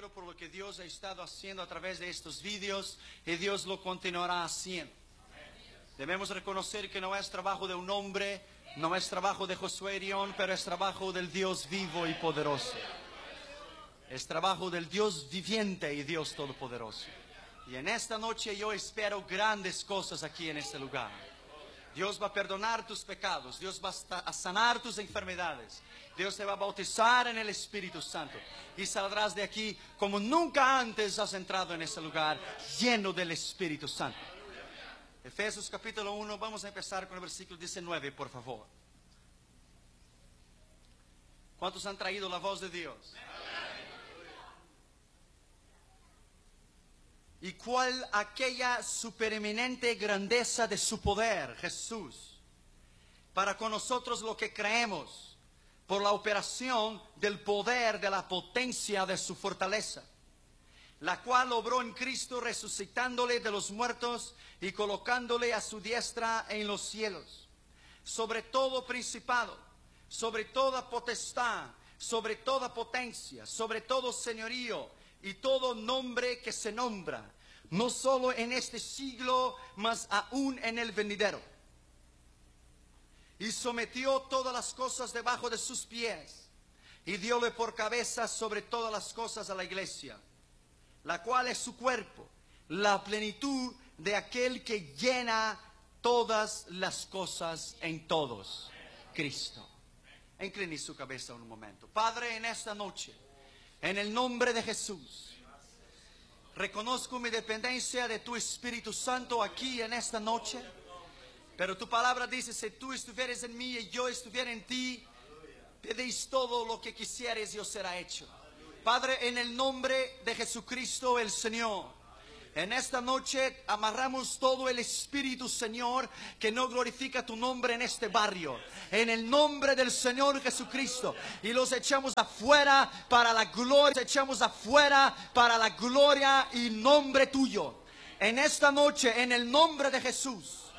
agradecido por lo que Dios ha estado haciendo a través de estos vídeos y Dios lo continuará haciendo. Debemos reconocer que no es trabajo de un hombre, no es trabajo de Josué Irión, pero es trabajo del Dios vivo y poderoso. Es trabajo del Dios viviente y Dios todopoderoso. Y en esta noche yo espero grandes cosas aquí en este lugar. Dios va a perdonar tus pecados, Dios va a sanar tus enfermedades, Dios te va a bautizar en el Espíritu Santo y saldrás de aquí como nunca antes has entrado en este lugar, lleno del Espíritu Santo. Efesios capítulo 1, vamos a empezar con el versículo 19, por favor. ¿Cuántos han traído la voz de Dios? ¿Y cuál aquella supereminente grandeza de su poder, Jesús, para con nosotros lo que creemos, por la operación del poder de la potencia de su fortaleza, la cual obró en Cristo resucitándole de los muertos y colocándole a su diestra en los cielos, sobre todo principado, sobre toda potestad, sobre toda potencia, sobre todo señorío y todo nombre que se nombra, no solo en este siglo, mas aún en el venidero. Y sometió todas las cosas debajo de sus pies, y diole por cabeza sobre todas las cosas a la iglesia, la cual es su cuerpo, la plenitud de aquel que llena todas las cosas en todos, Cristo. Incline su cabeza un momento. Padre, en esta noche, en el nombre de Jesús, reconozco mi dependencia de tu Espíritu Santo aquí en esta noche. Pero tu palabra dice, si tú estuvieres en mí y yo estuviera en ti, pedís todo lo que quisieres y os será hecho. Padre, en el nombre de Jesucristo el Señor, en esta noche amarramos todo el espíritu, Señor, que no glorifica tu nombre en este barrio, en el nombre del Señor Jesucristo, y los echamos afuera para la gloria, echamos afuera para la gloria y nombre tuyo. En esta noche, en el nombre de Jesús,